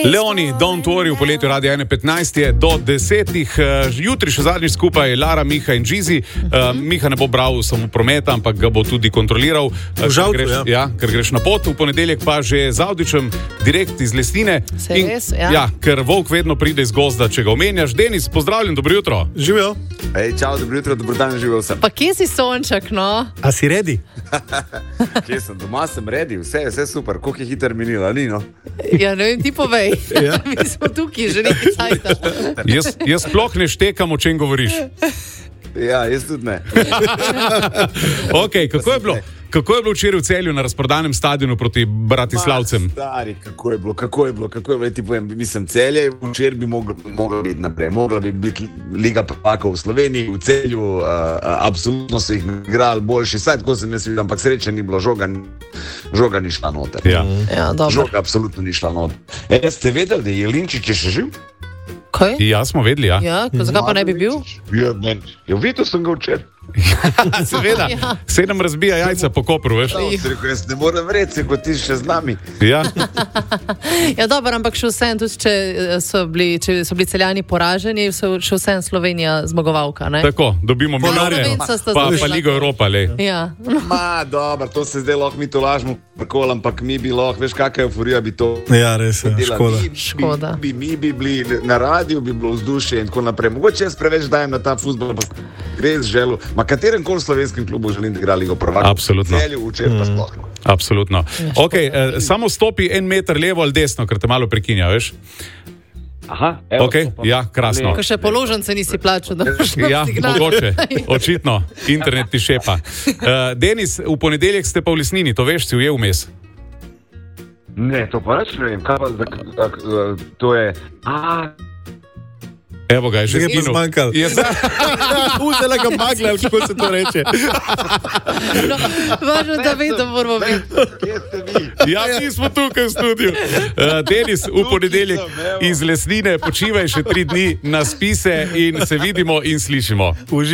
Leoni, Don't Worry v poletju Radia 1.15 je do 10. Jutri še zadnjič skupaj Lara, Miha in Džizi. Miha ne bo bral samo prometa, ampak ga bo tudi kontroliral. Ker greš na pot. V ponedeljek pa že z Avdičem direkt iz Lesnine. Ker volk vedno pride iz gozda, če ga omenjaš. Denis, pozdravljen, dobro jutro. Živijo. Čau, dobro jutro, dobro dan, živel sem. Pa kje si Sonček, no? A si ready? Kje sem? Doma sem ready, vse super. Koliko je hiter minilo, ali no? Ja, ne vem, ti povej. Mi smo tukaj že nekaj cajta. Jaz sploh ne štekam, o čem govoriš. Ja, jaz tudi ne. Ok, kako je bilo včeraj v Celju na razprodanem stadionu proti Bratislavcem? Stari, kako je bilo, ti povem, mislim, Celje včeraj bi mogla biti naprej, mogla bi biti Liga prvakov v Sloveniji, v Celju, absolutno so jih igrali boljši, saj tako sem jaz videl, ampak sreče ni bilo, žoga ni šla noter. Ja, žoga absolutno ni šla noter. Ste vedeli, da je Jelinčič še živ? Kaj? Ja, smo vedeli, ja. Ja, zakaj pa ne bi bil? Ja, videl sem ga včeraj. Seveda, 7 razbija jajca po Kopru, veš? Jaz ne morem reči, kot ti še z nami. Ja. Ja, dobro, ampak še vsem, tudi če so bili Celjani poraženi, še vsem Slovenija zmagovalka, ne? Tako, dobimo Milarje, pa Ligo Evropa, le. Ja. Dobro, to se zdaj lahko mi to lažemo, ampak mi bi lahko, veš, kakaj euforija bi to. Ja, res je, škoda. Mi bi bili na radiju, bi bilo vzdušje in tako naprej. Mogoče jaz preveč dajem na ta fuzbol, pa res želel. Ma katerem koli slovenskem klubu želim, da igra Ligo prvakov. Absolutno. Celju, včeraj pa sploh. Absolutno. Ok, samo stopi 1 meter levo ali desno, ker te malo prekinja, veš? Aha, evo. Ok, ja, krasno. Ko še položnice nisi plačal, da boš Ja, mogoče, očitno, internet ti šepa. Denis, v ponedeljek ste pa v Lesnini, to veš, si ujel vmes? Ne, to pa reč ne vem, kaj pa, to je... Evo ga, je že zginul. Vzela ga magla, kako se to reče. No, važno, da vedno moramo biti. Kje ste vi? Ja, mi smo tukaj v studiu. Denis, v ponedeljek iz Lesnine, počivaj še 3 dni, naspise in se vidimo in slišimo.